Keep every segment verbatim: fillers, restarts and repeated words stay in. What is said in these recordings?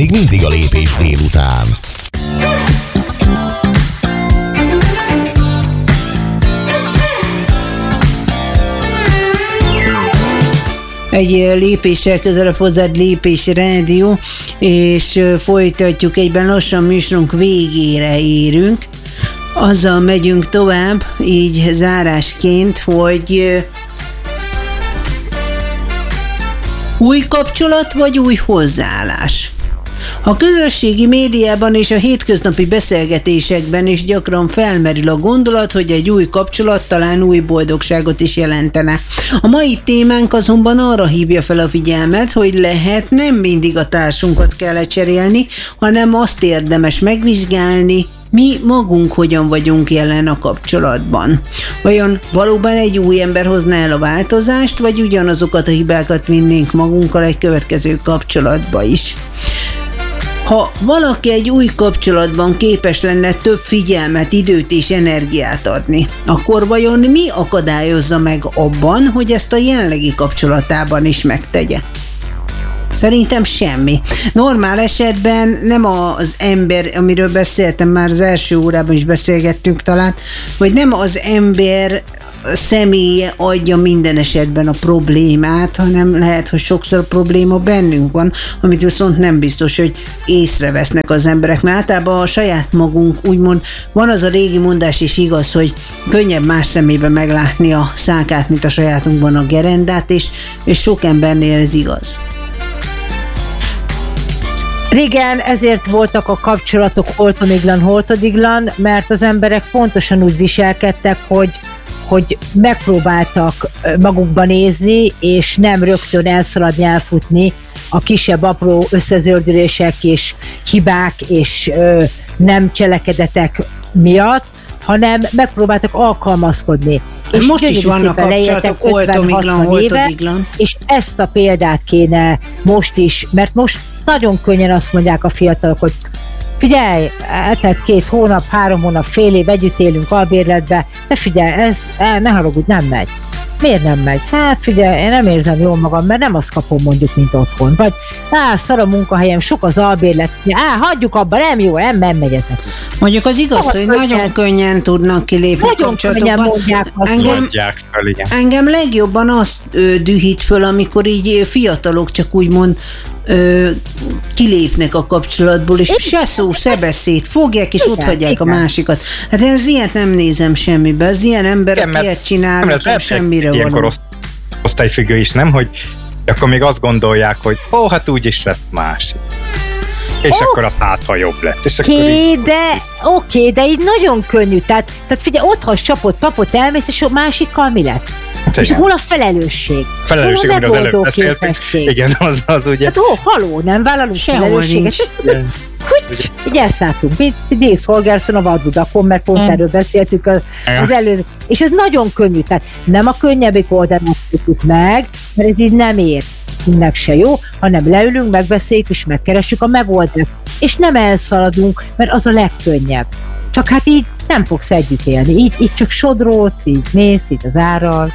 még mindig a Lépés délután. Egy lépéssel közelebb hozzád Lépés Rádió, és folytatjuk, egyben lassan műsorunk végére érünk. Azzal megyünk tovább, így zárásként, hogy új kapcsolat vagy új hozzáállás? A közösségi médiában és a hétköznapi beszélgetésekben is gyakran felmerül a gondolat, hogy egy új kapcsolat talán új boldogságot is jelentene. A mai témánk azonban arra hívja fel a figyelmet, hogy lehet nem mindig a társunkat kell lecserélni, hanem azt érdemes megvizsgálni, mi magunk hogyan vagyunk jelen a kapcsolatban. Vajon valóban egy új ember hozna el a változást, vagy ugyanazokat a hibákat vinnénk magunkkal egy következő kapcsolatba is? Ha valaki egy új kapcsolatban képes lenne több figyelmet, időt és energiát adni, akkor vajon mi akadályozza meg abban, hogy ezt a jelenlegi kapcsolatában is megtegye? Szerintem semmi. Normál esetben nem az ember, amiről beszéltem már az első órában is beszélgettünk talán, hogy nem az ember személye adja minden esetben a problémát, hanem lehet, hogy sokszor a probléma bennünk van, amit viszont nem biztos, hogy észrevesznek az emberek, mert általában a saját magunk, úgymond van az a régi mondás is igaz, hogy könnyebb más szemébe meglátni a szákát, mint a sajátunkban a gerendát, és, és sok embernél ez igaz. Régen ezért voltak a kapcsolatok holtomiglan, holtodiglan, mert az emberek pontosan úgy viselkedtek, hogy hogy megpróbáltak magukba nézni, és nem rögtön elszaladni, elfutni a kisebb, apró összezördülések és hibák és ö, nem cselekedetek miatt, hanem megpróbáltak alkalmazkodni. És most is vannak kapcsolatok, holtomiglan, holtodiglan. És ezt a példát kéne most is, mert most nagyon könnyen azt mondják a fiatalok, hogy figyelj, tehát két hónap, három hónap, fél év együtt élünk albérletbe, de figyelj, ez, ne haragudj, nem megy. Miért nem megy? Hát figyelj, én nem érzem jól magam, mert nem azt kapom mondjuk, mint otthon. Vagy, á, szar a munkahelyem, sok az albérlet, á, hagyjuk abba, nem jó, nem, nem megy ez neki. Mondjuk az igaz, hogy könnyen, nagyon könnyen tudnak kilépni nagyon kapcsolatokban. Engem, fel, engem legjobban azt ö, dühít föl, amikor így fiatalok csak úgymond Ö, kilépnek a kapcsolatból, és se szó, se beszéd, fogják és ott hagyják a másikat. Hát én az ilyet nem nézem semmibe, az ilyen emberek igen, ilyet csinálnak, nem semmire való. Ilyenkor osztályfüggő is, nem? Hogy akkor még azt gondolják, hogy ó, hát úgyis lesz másik. És oh. akkor a hátha jobb lesz. És oké, akkor így... de oké, okay, de így nagyon könnyű. Tehát, tehát figyelj, ott hagysz csapot, papot, elmész, és a másikkal mi lesz? Hát és hol a felelősség? Felelősség, amiről az előbb beszéltünk. Igen, az, az ugye. Hát ó, haló, nem vállalunk felelősséget. Hogy így elszálltunk, mint Dave Holgerson a vadudakon, mert pont mm. erről beszéltük az, az előbb. És ez nagyon könnyű, tehát nem a könnyebbik oldalát tudjuk meg, mert ez így nem ér. Mindnek se jó, hanem leülünk, megbeszéljük és megkeressük a megoldást. És nem elszaladunk, mert az a legkönnyebb. Csak hát így nem fogsz együtt élni. Így, így csak sodródsz, így mész, így az árral.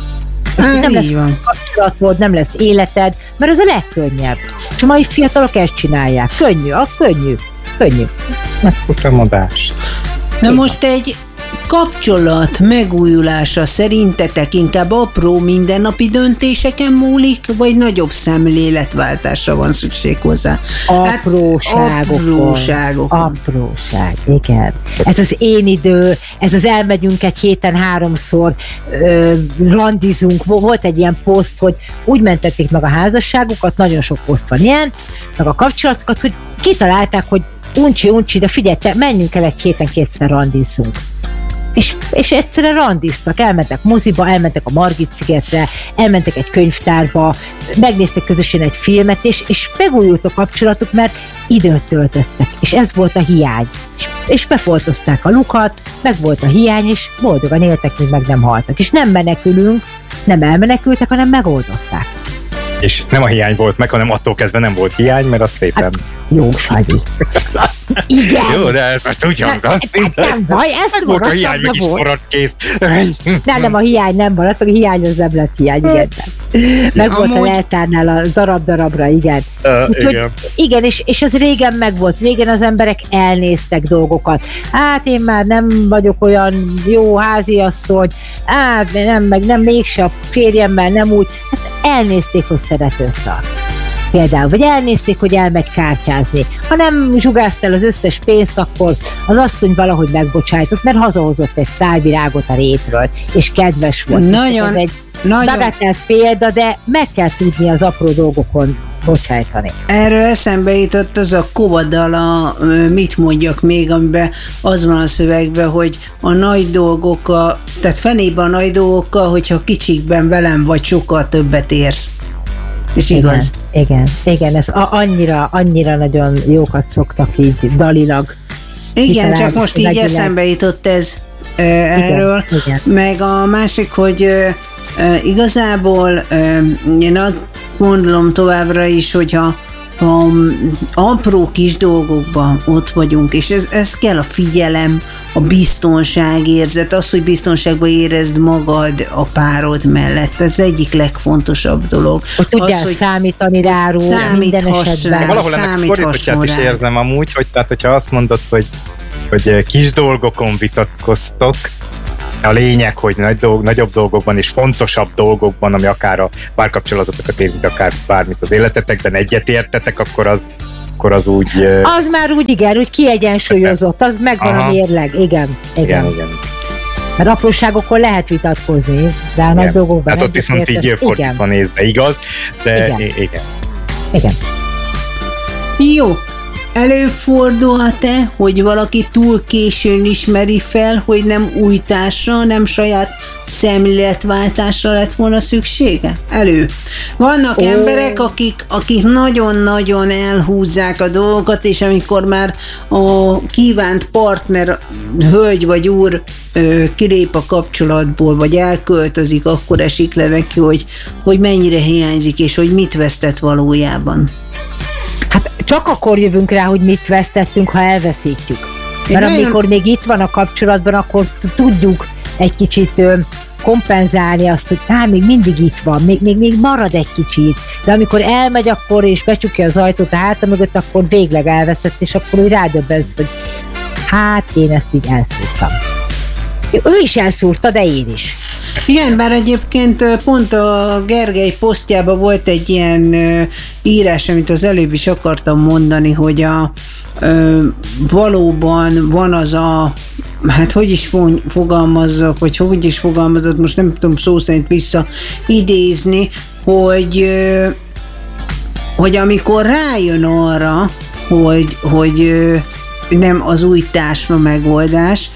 Á, nem lesz kapcsolatod, nem lesz életed, mert ez a legkönnyebb. És a mai fiatalok ezt csinálják. Könnyű, az könnyű. Könnyű. Megfutamodás. Na most egy kapcsolat megújulása szerintetek inkább apró mindennapi döntéseken múlik, vagy nagyobb szemléletváltásra van szükség hozzá? Apróságokon. Hát, apróságokon. Apróság, igen. Ez az én idő, ez az elmegyünk egy héten háromszor, ö, randizunk. Volt egy ilyen poszt, hogy úgy mentették meg a házasságukat, nagyon sok poszt van ilyen, meg a kapcsolatokat, hogy kitalálták, hogy uncsi, uncsi, de figyelj, te, menjünk el egy héten kétszer randizzunk. És, és egyszerűen randiztak, elmentek moziba, elmentek a Margit szigetre, elmentek egy könyvtárba, megnéztek közösen egy filmet, és, és megújult a kapcsolatuk, mert időt töltöttek, és ez volt a hiány. És, és befoltozták a lukat, meg volt a hiány, és boldogan éltek, míg meg nem haltak. És nem menekülünk, nem elmenekültek, hanem megoldották. És nem a hiány volt meg, hanem attól kezdve nem volt hiány, mert az szépen... Hát, Jó, Sanyi. Igen. Jó, de ezt most úgy hangzott. Nem baj, ezt volt a hiány, meg is forrad kész. Nem, nem, a hiány nem maradt, a hiány az nem lett hiány, igen. Meg volt a leltárnál a darab-darabra, igen. Uh, Úgyhogy, igen. igen, és, és ez régen megvolt. Régen az emberek elnéztek dolgokat. Hát én már nem vagyok olyan jó háziasszony, hát nem, meg nem mégse a férjemmel, nem úgy. Hát elnézték, hogy szeretőt tart. Például, vagy elnézték, hogy elmegy kártyázni. Ha nem zsugáztál az összes pénzt, akkor az asszony valahogy megbocsájtott, mert hazahozott egy szálvirágot a rétről, és kedves volt. Nagyon, ez egy nagyon. bagatell példa, de meg kell tudni az apró dolgokon bocsájtani. Erről eszembe jutott az a Kovadala, mit mondjak még, amiben az van a szövegben, hogy a nagy dolgokkal, tehát fenébe a nagy dolgokkal, hogyha kicsikben velem vagy, sokkal többet érsz. És igaz? Igen, igen, igen, ez a, annyira, annyira nagyon jókat szoktak így dalilag. Igen, csak most így megillet. eszembe jutott ez e, erről. Igen, igen. Meg a másik, hogy e, e, igazából e, én azt gondolom továbbra is, hogyha a apró kis dolgokban ott vagyunk, és ez, ez kell a figyelem, a biztonságérzet, az, hogy biztonságban érezd magad a párod mellett, ez egyik legfontosabb dolog. Hogy tudjál az, hogy számítani rá, minden esetben. Valahol ennek fordítottját is érzem amúgy, hogy tehát, hogyha azt mondod, hogy, hogy kis dolgokon vitatkoztok, a lényeg, hogy nagy dolg, nagyobb dolgokban és fontosabb dolgokban, ami akár a párkapcsolatokat érint, akár bármit az életetekben egyetértetek, akkor az, akkor az úgy... Az már úgy igen, úgy kiegyensúlyozott, az megvan Aha. a mérleg, igen. Igen, igen. igen. Mert apróságokon lehet vitatkozni, de a nagy dolgokban... Hát ott viszont így fordítva nézve, igaz? De igen. igen. Igen. Jó. Előfordulhat-e, hogy valaki túl későn ismeri fel, hogy nem újtásra, nem saját szemléletváltásra lett volna szüksége? Elő. Vannak oh. emberek, akik, akik nagyon-nagyon elhúzzák a dolgokat, és amikor már a kívánt partner, hölgy vagy úr ö, kilép a kapcsolatból, vagy elköltözik, akkor esik le neki, hogy, hogy mennyire hiányzik, és hogy mit vesztett valójában. Hát csak akkor jövünk rá, hogy mit vesztettünk, ha elveszítjük. Mert nagyon... amikor még itt van a kapcsolatban, akkor tudjuk egy kicsit ö, kompenzálni azt, hogy á, még mindig itt van, még, még, még marad egy kicsit. De amikor elmegy akkor, és becsukja az ajtót a háta mögött, akkor végleg elveszett, és akkor úgy rádöbbensz, hogy hát én ezt így elszúrtam. Ő is elszúrta, de én is. Igen, bár egyébként pont a Gergely posztjában volt egy ilyen írás, amit az előbb is akartam mondani, hogy a, ö, valóban van az a, hát hogy is fogalmazzak, vagy hogy is fogalmazott, most nem tudom szó szerint visszaidézni, hogy, ö, hogy amikor rájön arra, hogy, hogy ö, nem az újítás a megoldás,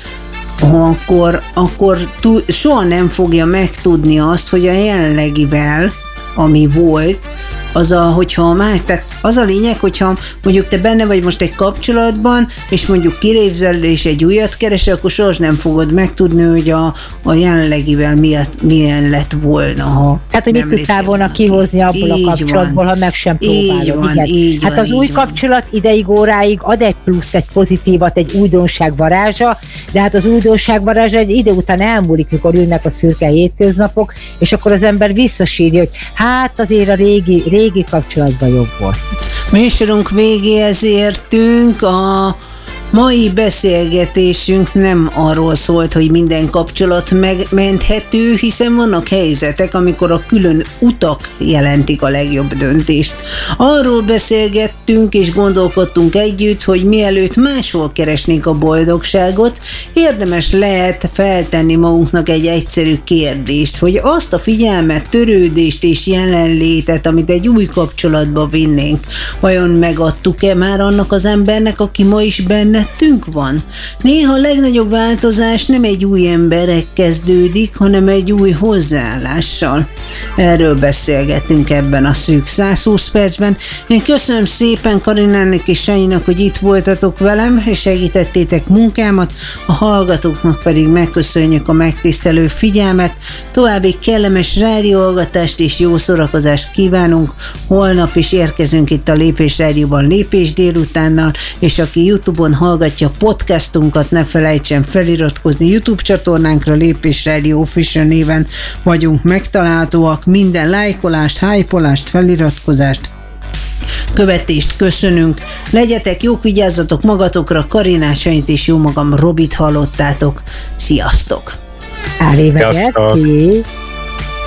akkor, akkor túl, soha nem fogja megtudni azt, hogy a jelenlegivel, ami volt, az a, hogyha a más, tehát az a lényeg, hogyha mondjuk te benne vagy most egy kapcsolatban, és mondjuk kilépzel és egy újat keresel, akkor soha nem fogod megtudni, hogy a, a jelenlegivel miatt, milyen lett volna, ha hát, hogy mit tudtál volna kihozni abból így a kapcsolatból, van. Ha meg sem próbálod. Így van, igen. így hát van, az új van. kapcsolat ideig óráig ad egy pluszt, egy pozitívat, egy újdonság varázsa, de hát az újdonság varázsa egy idő után elmúlik, mikor ülnek a szürke hétköznapok, és akkor az ember visszasírja, hogy hát azért a régi, régi kapcsolatban jobb volt. Műsorunk végéhez értünk, a mai beszélgetésünk nem arról szólt, hogy minden kapcsolat megmenthető, hiszen vannak helyzetek, amikor a külön utak jelentik a legjobb döntést. Arról beszélgettünk és gondolkodtunk együtt, hogy mielőtt máshol keresnénk a boldogságot, érdemes lehet feltenni magunknak egy egyszerű kérdést, hogy azt a figyelmet, törődést és jelenlétet, amit egy új kapcsolatba vinnénk, vajon megadtuk-e már annak az embernek, aki ma is benne mellettünk van. Néha a legnagyobb változás nem egy új emberek kezdődik, hanem egy új hozzáállással. Erről beszélgetünk ebben a szűk száz húsz percben. Én köszönöm szépen Karinának és Sanyinak, hogy itt voltatok velem, és segítettétek munkámat, a hallgatóknak pedig megköszönjük a megtisztelő figyelmet. További kellemes rádióhallgatást és jó szórakozást kívánunk. Holnap is érkezünk itt a Lépés Rádióban Lépés délutánnal, és aki YouTube-on hallgatja podcastunkat, ne felejtsen feliratkozni YouTube csatornánkra, Lépés Rádió Official néven vagyunk megtalálhatóak. Minden lájkolást, hypolást, feliratkozást, követést köszönünk. Legyetek jók, vigyázzatok magatokra, Karinásait és jó magam Robit hallottátok. Sziasztok! Arrivederci!